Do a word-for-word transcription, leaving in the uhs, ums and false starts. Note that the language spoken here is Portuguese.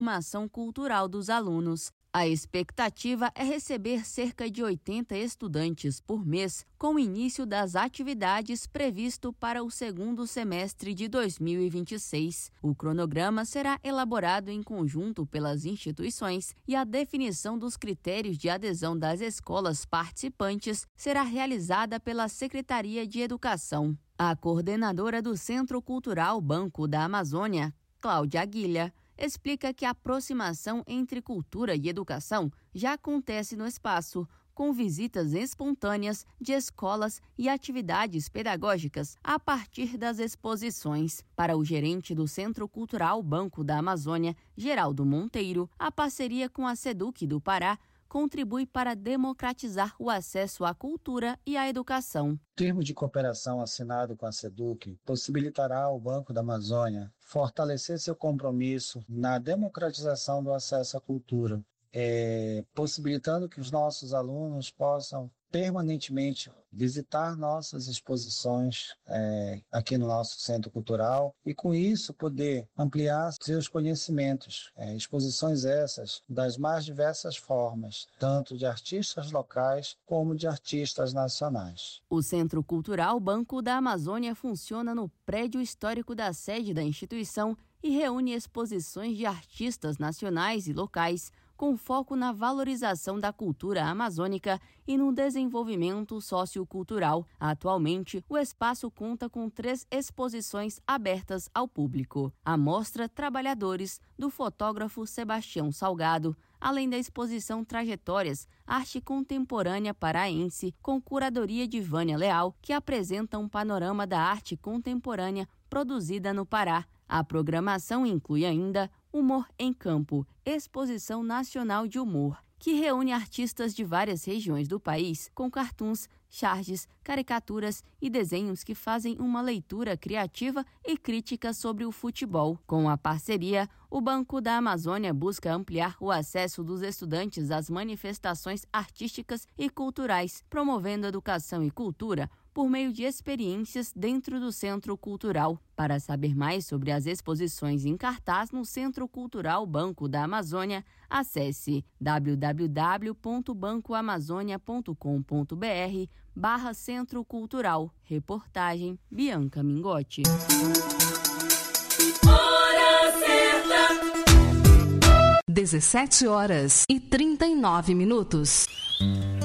formação cultural dos alunos. A expectativa é receber cerca de oitenta estudantes por mês, com o início das atividades previsto para o segundo semestre de dois mil e vinte e seis. O cronograma será elaborado em conjunto pelas instituições e a definição dos critérios de adesão das escolas participantes será realizada pela Secretaria de Educação. A coordenadora do Centro Cultural Banco da Amazônia, Cláudia Aguilha, explica que a aproximação entre cultura e educação já acontece no espaço, com visitas espontâneas de escolas e atividades pedagógicas a partir das exposições. Para o gerente do Centro Cultural Banco da Amazônia, Geraldo Monteiro, a parceria com a SEDUC do Pará contribui para democratizar o acesso à cultura e à educação. O termo de cooperação assinado com a SEDUC possibilitará ao Banco da Amazônia fortalecer seu compromisso na democratização do acesso à cultura, é, possibilitando que os nossos alunos possam permanentemente visitar nossas exposições é, aqui no nosso Centro Cultural e, com isso, poder ampliar seus conhecimentos. É, exposições essas das mais diversas formas, tanto de artistas locais como de artistas nacionais. O Centro Cultural Banco da Amazônia funciona no prédio histórico da sede da instituição e reúne exposições de artistas nacionais e locais, com foco na valorização da cultura amazônica e no desenvolvimento sociocultural. Atualmente, o espaço conta com três exposições abertas ao público. A Mostra Trabalhadores, do fotógrafo Sebastião Salgado, além da exposição Trajetórias, Arte Contemporânea Paraense, com curadoria de Vânia Leal, que apresenta um panorama da arte contemporânea produzida no Pará. A programação inclui ainda Humor em Campo, Exposição Nacional de Humor, que reúne artistas de várias regiões do país com cartoons, charges, caricaturas e desenhos que fazem uma leitura criativa e crítica sobre o futebol. Com a parceria, o Banco da Amazônia busca ampliar o acesso dos estudantes às manifestações artísticas e culturais, promovendo educação e cultura por meio de experiências dentro do Centro Cultural. Para saber mais sobre as exposições em cartaz no Centro Cultural Banco da Amazônia, acesse w w w ponto banco amazônia ponto com ponto b r barra Centro Cultural. Reportagem Bianca Mingotti. Hora certa. dezessete horas e trinta e nove minutos.